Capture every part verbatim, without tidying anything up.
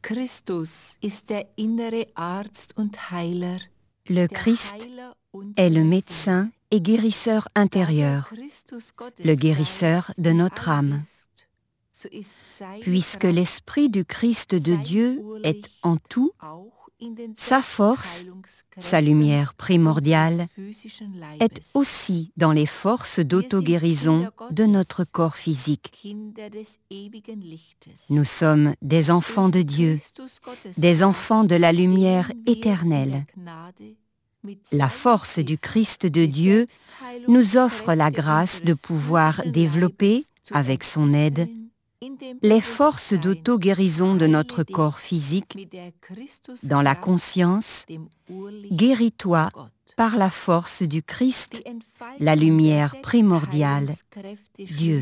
Christus ist der innere Arzt und Heiler. Le Christ est le médecin et guérisseur intérieur, le guérisseur de notre âme. Puisque l'Esprit du Christ de Dieu est en tout, sa force, sa lumière primordiale, est aussi dans les forces d'auto-guérison de notre corps physique. Nous sommes des enfants de Dieu, des enfants de la lumière éternelle. La force du Christ de Dieu nous offre la grâce de pouvoir développer, avec son aide, les forces d'auto-guérison de notre corps physique dans la conscience. Guéris-toi par la force du Christ, la lumière primordiale, Dieu.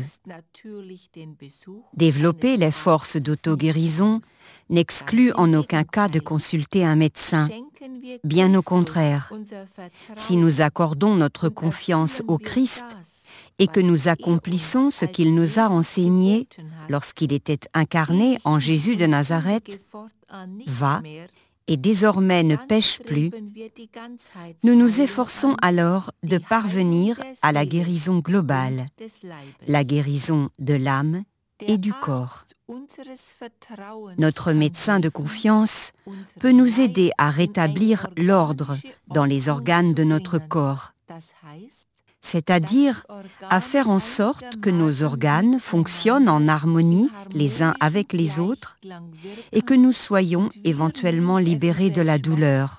Développer les forces d'auto-guérison n'exclut en aucun cas de consulter un médecin. Bien au contraire, si nous accordons notre confiance au Christ et que nous accomplissons ce qu'il nous a enseigné lorsqu'il était incarné en Jésus de Nazareth, va et désormais ne pêche plus, nous nous efforçons alors de parvenir à la guérison globale, la guérison de l'âme et du corps. Notre médecin de confiance peut nous aider à rétablir l'ordre dans les organes de notre corps, c'est-à-dire à faire en sorte que nos organes fonctionnent en harmonie les uns avec les autres et que nous soyons éventuellement libérés de la douleur.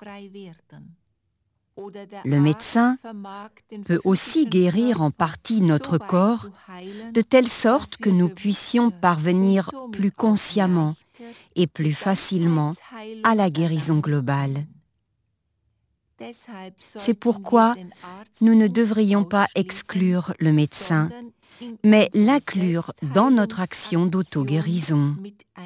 Le médecin peut aussi guérir en partie notre corps de telle sorte que nous puissions parvenir plus consciemment et plus facilement à la guérison globale. C'est pourquoi nous ne devrions pas exclure le médecin, mais l'inclure dans notre action d'auto-guérison.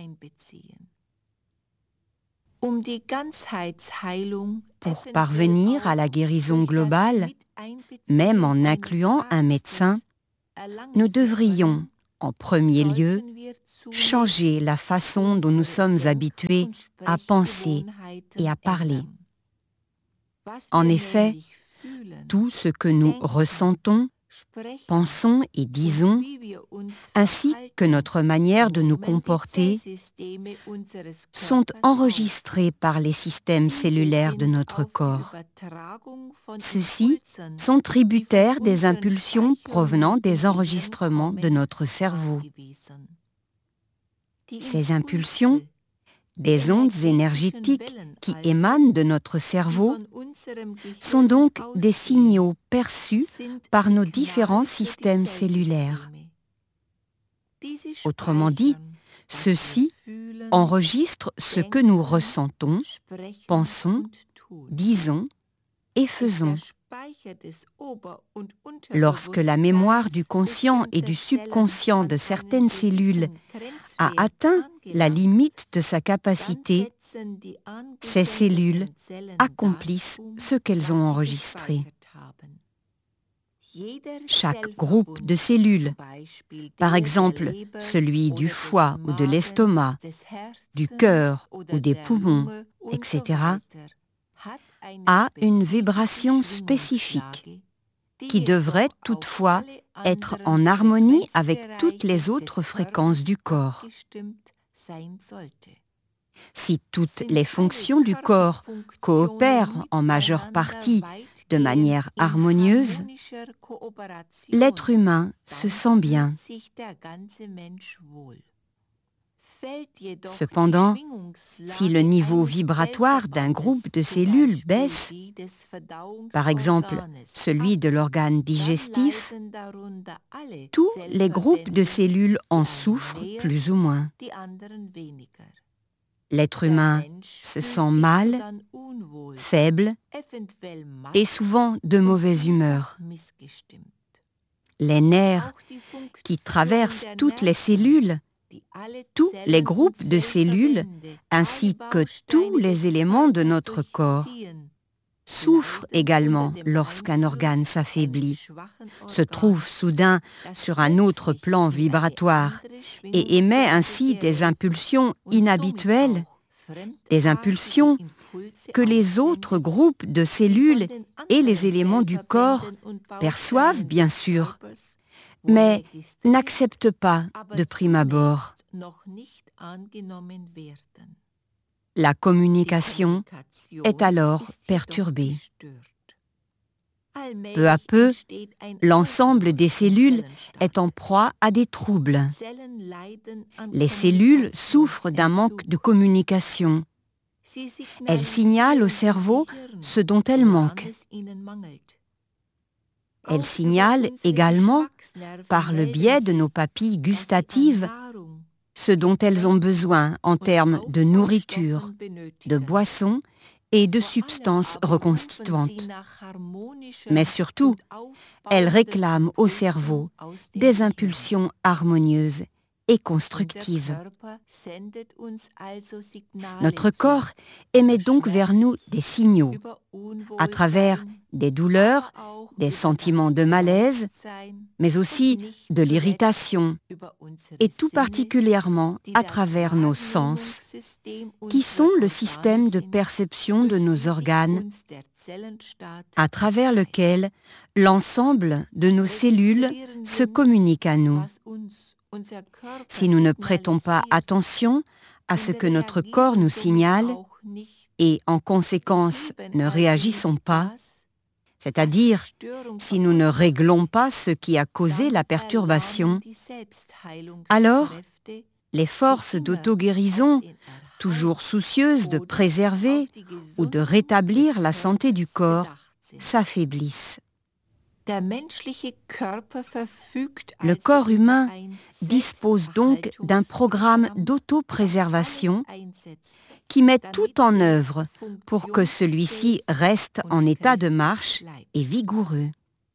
Pour parvenir à la guérison globale, même en incluant un médecin, nous devrions, en premier lieu, changer la façon dont nous sommes habitués à penser et à parler. En effet, tout ce que nous ressentons, pensons et disons, ainsi que notre manière de nous comporter, sont enregistrés par les systèmes cellulaires de notre corps. Ceux-ci sont tributaires des impulsions provenant des enregistrements de notre cerveau. Ces impulsions, des ondes énergétiques qui émanent de notre cerveau, sont donc des signaux perçus par nos différents systèmes cellulaires. Autrement dit, ceux-ci enregistrent ce que nous ressentons, pensons, disons et faisons. Lorsque la mémoire du conscient et du subconscient de certaines cellules a atteint la limite de sa capacité, ces cellules accomplissent ce qu'elles ont enregistré. Chaque groupe de cellules, par exemple celui du foie ou de l'estomac, du cœur ou des poumons, et cetera, a une vibration spécifique qui devrait toutefois être en harmonie avec toutes les autres fréquences du corps. Si toutes les fonctions du corps coopèrent en majeure partie de manière harmonieuse, l'être humain se sent bien. Cependant, si le niveau vibratoire d'un groupe de cellules baisse, par exemple celui de l'organe digestif, tous les groupes de cellules en souffrent plus ou moins. L'être humain se sent mal, faible et souvent de mauvaise humeur. Les nerfs qui traversent toutes les cellules, tous les groupes de cellules ainsi que tous les éléments de notre corps souffrent également lorsqu'un organe s'affaiblit, se trouve soudain sur un autre plan vibratoire et émet ainsi des impulsions inhabituelles des impulsions que les autres groupes de cellules et les éléments du corps perçoivent bien sûr, mais n'acceptent pas de prime abord. La communication est alors perturbée. Peu à peu, l'ensemble des cellules est en proie à des troubles. Les cellules souffrent d'un manque de communication. Elles signalent au cerveau ce dont elles manquent. Elles signalent également, par le biais de nos papilles gustatives, ce dont elles ont besoin en termes de nourriture, de boissons et de substances reconstituantes. Mais surtout, elles réclament au cerveau des impulsions harmonieuses et constructives. Notre corps émet donc vers nous des signaux, à travers des douleurs, des sentiments de malaise, mais aussi de l'irritation, et tout particulièrement à travers nos sens, qui sont le système de perception de nos organes, à travers lequel l'ensemble de nos cellules se communique à nous. Si nous ne prêtons pas attention à ce que notre corps nous signale et en conséquence ne réagissons pas, c'est-à-dire si nous ne réglons pas ce qui a causé la perturbation, alors les forces d'auto-guérison, toujours soucieuses de préserver ou de rétablir la santé du corps, s'affaiblissent. Le corps humain dispose donc d'un programme d'autopréservation qui met tout en œuvre pour que celui-ci reste en état de marche et vigoureux.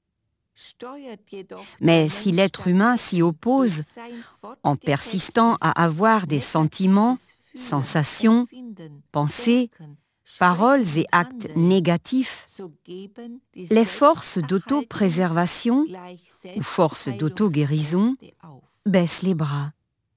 Mais si l'être humain s'y oppose en persistant à avoir des sentiments, sensations, pensées, paroles et actes négatifs, les forces d'autopréservation ou forces d'auto-guérison baissent les bras.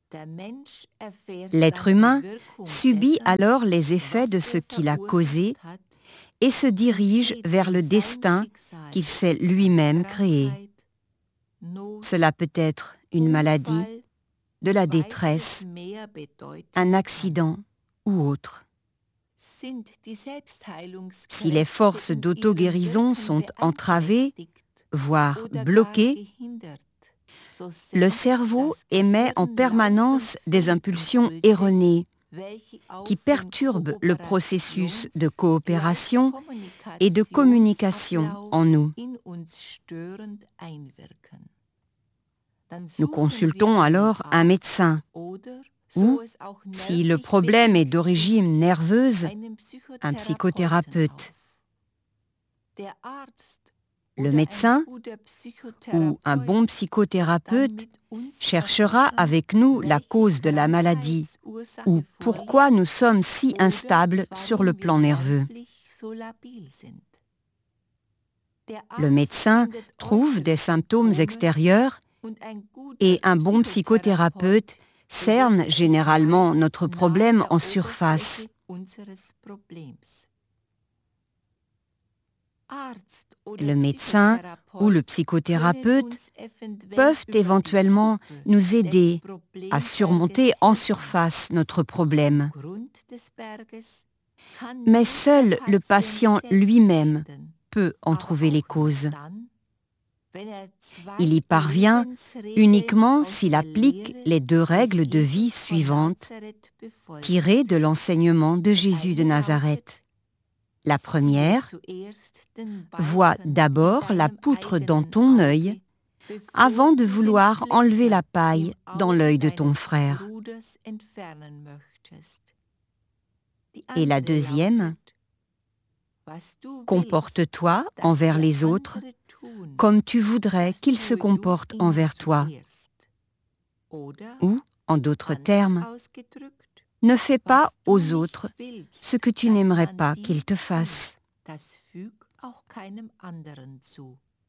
L'être humain subit alors les effets de ce qu'il a causé et se dirige vers le destin qu'il s'est lui-même créé. Cela peut être une maladie, de la détresse, un accident ou autre. Si les forces d'auto-guérison sont entravées, voire bloquées, le cerveau émet en permanence des impulsions erronées qui perturbent le processus de coopération et de communication en nous. Nous consultons alors un médecin ou, si le problème est d'origine nerveuse, un psychothérapeute. Le médecin ou un bon psychothérapeute cherchera avec nous la cause de la maladie ou pourquoi nous sommes si instables sur le plan nerveux. Le médecin trouve des symptômes extérieurs et un bon psychothérapeute cerne généralement notre problème en surface. Le médecin ou le psychothérapeute peuvent éventuellement nous aider à surmonter en surface notre problème. Mais seul le patient lui-même peut en trouver les causes. Il y parvient uniquement s'il applique les deux règles de vie suivantes tirées de l'enseignement de Jésus de Nazareth. La première, vois d'abord la poutre dans ton œil avant de vouloir enlever la paille dans l'œil de ton frère. Et la deuxième, comporte-toi envers les autres comme tu voudrais qu'ils se comportent envers toi. Ou, en d'autres termes, ne fais pas aux autres ce que tu n'aimerais pas qu'ils te fassent.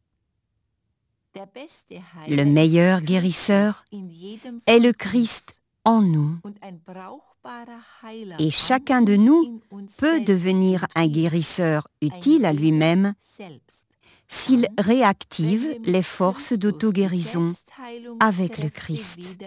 Le meilleur guérisseur est le Christ en nous. Et chacun de nous peut devenir un guérisseur utile à lui-même s'il réactive les forces d'auto-guérison avec le Christ.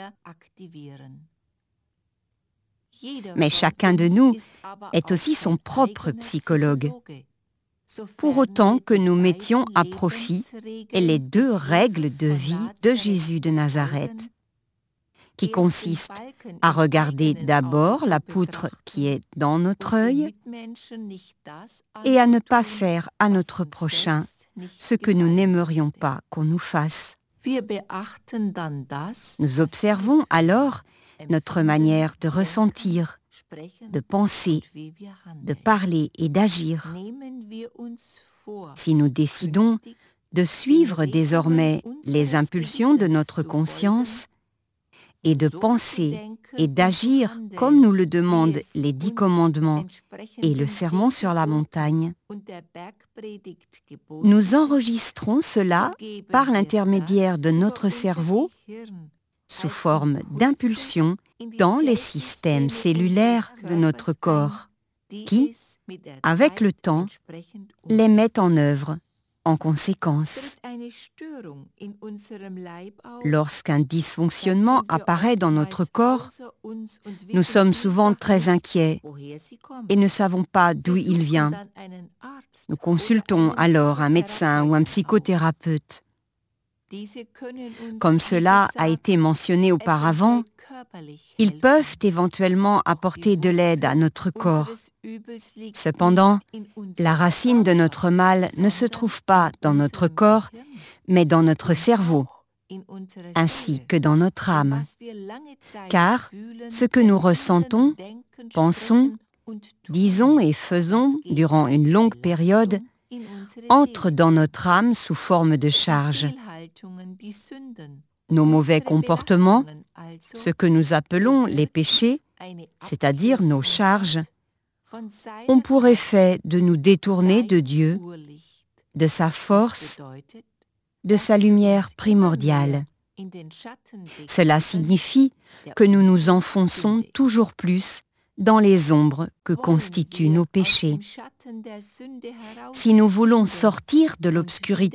Mais chacun de nous est aussi son propre psychologue, pour autant que nous mettions à profit les deux règles de vie de Jésus de Nazareth, qui consistent à regarder d'abord la poutre qui est dans notre œil et à ne pas faire à notre prochain ce que nous n'aimerions pas qu'on nous fasse. Nous observons alors notre manière de ressentir, de penser, de parler et d'agir. Si nous décidons de suivre désormais les impulsions de notre conscience et de penser et d'agir comme nous le demandent les dix commandements et le sermon sur la montagne, nous enregistrons cela par l'intermédiaire de notre cerveau sous forme d'impulsions dans les systèmes cellulaires de notre corps qui, avec le temps, les mettent en œuvre en conséquence. Lorsqu'un dysfonctionnement apparaît dans notre corps, nous sommes souvent très inquiets et ne savons pas d'où il vient. Nous consultons alors un médecin ou un psychothérapeute. Comme cela a été mentionné auparavant, ils peuvent éventuellement apporter de l'aide à notre corps. Cependant, la racine de notre mal ne se trouve pas dans notre corps, mais dans notre cerveau, ainsi que dans notre âme. Car ce que nous ressentons, pensons, disons et faisons durant une longue période entre dans notre âme sous forme de charge. Nos mauvais comportements, ce que nous appelons les péchés, c'est-à-dire nos charges, ont pour effet de nous détourner de Dieu, de sa force, de sa lumière primordiale. Cela signifie que nous nous enfonçons toujours plus dans les ombres que constituent nos péchés. Si nous voulons sortir de l'obscurité